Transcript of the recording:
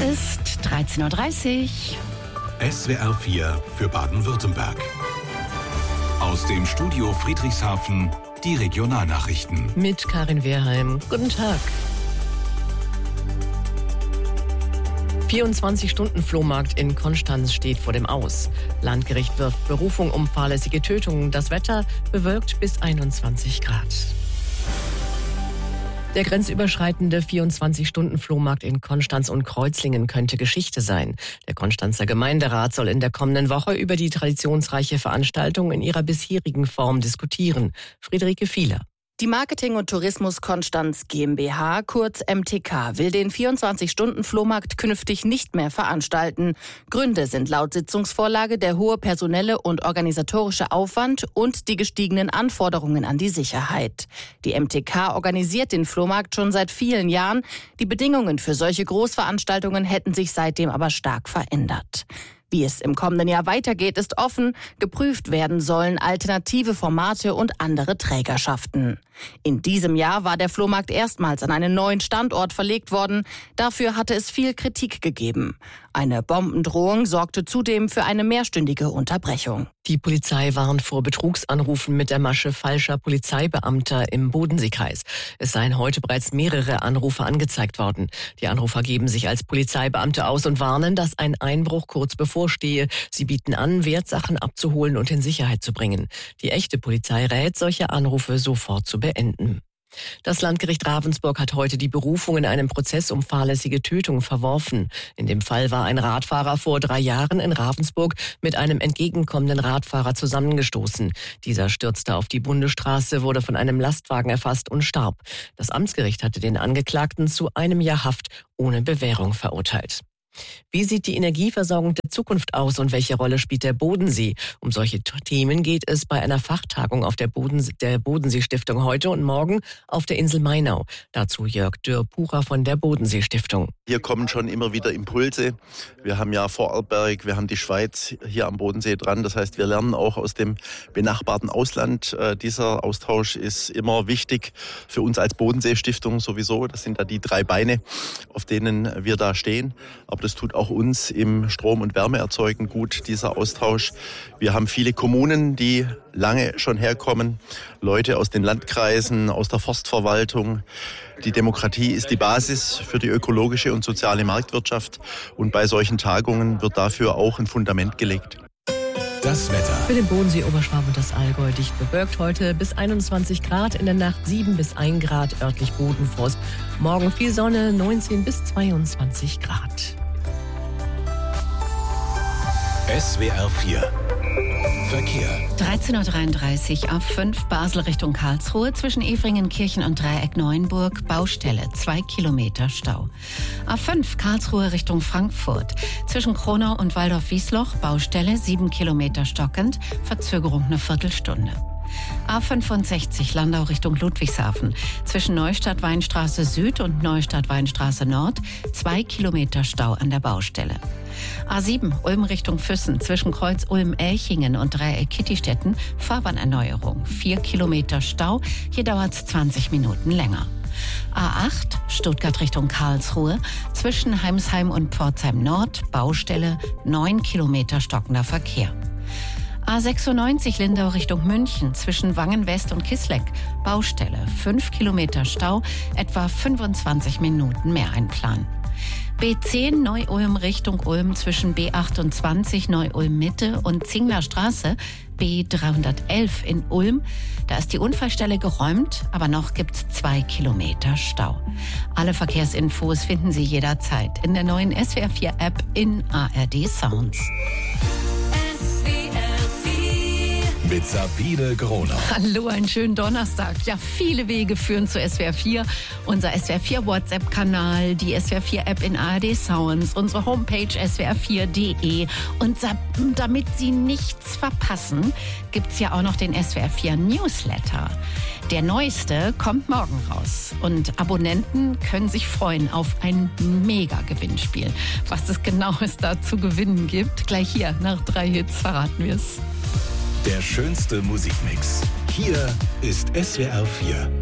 Es ist 13:30 Uhr. SWR 4 für Baden-Württemberg. Aus dem Studio Friedrichshafen die Regionalnachrichten. Mit Karin Wehrheim. Guten Tag. 24-Stunden-Flohmarkt in Konstanz steht vor dem Aus. Landgericht wirft Berufung um fahrlässige Tötungen. Das Wetter bewölkt bis 21 Grad. Der grenzüberschreitende 24-Stunden-Flohmarkt in Konstanz und Kreuzlingen könnte Geschichte sein. Der Konstanzer Gemeinderat soll in der kommenden Woche über die traditionsreiche Veranstaltung in ihrer bisherigen Form diskutieren. Friederike Fieler. Die Marketing- und Tourismus Konstanz GmbH, kurz MTK, will den 24-Stunden-Flohmarkt künftig nicht mehr veranstalten. Gründe sind laut Sitzungsvorlage der hohe personelle und organisatorische Aufwand und die gestiegenen Anforderungen an die Sicherheit. Die MTK organisiert den Flohmarkt schon seit vielen Jahren. Die Bedingungen für solche Großveranstaltungen hätten sich seitdem aber stark verändert. Wie es im kommenden Jahr weitergeht, ist offen. Geprüft werden sollen alternative Formate und andere Trägerschaften. In diesem Jahr war der Flohmarkt erstmals an einen neuen Standort verlegt worden. Dafür hatte es viel Kritik gegeben. Eine Bombendrohung sorgte zudem für eine mehrstündige Unterbrechung. Die Polizei warnt vor Betrugsanrufen mit der Masche falscher Polizeibeamter im Bodenseekreis. Es seien heute bereits mehrere Anrufe angezeigt worden. Die Anrufer geben sich als Polizeibeamte aus und warnen, dass ein Einbruch kurz bevorstehe. Sie bieten an, Wertsachen abzuholen und in Sicherheit zu bringen. Die echte Polizei rät, solche Anrufe sofort zu beenden. Das Landgericht Ravensburg hat heute die Berufung in einem Prozess um fahrlässige Tötung verworfen. In dem Fall war ein Radfahrer vor 3 Jahren in Ravensburg mit einem entgegenkommenden Radfahrer zusammengestoßen. Dieser stürzte auf die Bundesstraße, wurde von einem Lastwagen erfasst und starb. Das Amtsgericht hatte den Angeklagten zu 1 Jahr Haft ohne Bewährung verurteilt. Wie sieht die Energieversorgung der Zukunft aus und welche Rolle spielt der Bodensee? Um solche Themen geht es bei einer Fachtagung auf der Bodensee-Stiftung heute und morgen auf der Insel Mainau. Dazu Jörg Dürr-Pucher von der Bodensee-Stiftung. Hier kommen schon immer wieder Impulse. Wir haben ja Vorarlberg, wir haben die Schweiz hier am Bodensee dran. Das heißt, wir lernen auch aus dem benachbarten Ausland. Dieser Austausch ist immer wichtig für uns als Bodensee-Stiftung sowieso. Das sind da die 3 Beine, auf denen wir da stehen. Aber das tut auch uns im Strom- und Wärmeerzeugen gut, dieser Austausch. Wir haben viele Kommunen, die lange schon herkommen, Leute aus den Landkreisen, aus der Forstverwaltung. Die Demokratie ist die Basis für die ökologische und soziale Marktwirtschaft. Und bei solchen Tagungen wird dafür auch ein Fundament gelegt. Das Wetter. Für den Bodensee, Oberschwaben und das Allgäu dicht bewölkt heute bis 21 Grad, in der Nacht 7 bis 1 Grad, örtlich Bodenfrost. Morgen viel Sonne, 19 bis 22 Grad. SWR 4 Verkehr. 13:33 Uhr auf 5 Basel Richtung Karlsruhe zwischen Efringen-Kirchen und Dreieck-Neuenburg. Baustelle, 2 Kilometer Stau. Auf 5 Karlsruhe Richtung Frankfurt zwischen Kronau und Waldorf-Wiesloch. Baustelle, 7 Kilometer stockend. Verzögerung eine Viertelstunde. A65 Landau Richtung Ludwigshafen zwischen Neustadt-Weinstraße Süd und Neustadt-Weinstraße Nord 2 Kilometer Stau an der Baustelle. A7 Ulm Richtung Füssen zwischen Kreuz Ulm-Elchingen und Dreieck-Kittistetten Fahrbahnerneuerung 4 Kilometer Stau, hier dauert es 20 Minuten länger. A8 Stuttgart Richtung Karlsruhe zwischen Heimsheim und Pforzheim Nord Baustelle 9 Kilometer stockender Verkehr. A96 Lindau Richtung München zwischen Wangen West und Kisleck. Baustelle, 5 Kilometer Stau, etwa 25 Minuten mehr einplanen. B10 Neu-Ulm Richtung Ulm zwischen B28 Neu-Ulm Mitte und Zingler Straße. B311 in Ulm. Da ist die Unfallstelle geräumt, aber noch gibt's 2 Kilometer Stau. Alle Verkehrsinfos finden Sie jederzeit in der neuen SWR 4 App in ARD Sounds. Mit Sabine Groner. Hallo, einen schönen Donnerstag. Ja, viele Wege führen zu SWR 4. Unser SWR 4 WhatsApp-Kanal, die SWR 4 App in ARD Sounds, unsere Homepage swr4.de. Und damit Sie nichts verpassen, gibt's ja auch noch den SWR 4 Newsletter. Der neueste kommt morgen raus. Und Abonnenten können sich freuen auf ein Mega-Gewinnspiel. Was es genaues da zu gewinnen gibt, gleich hier nach 3 Hits verraten wir es. Der schönste Musikmix. Hier ist SWR 4.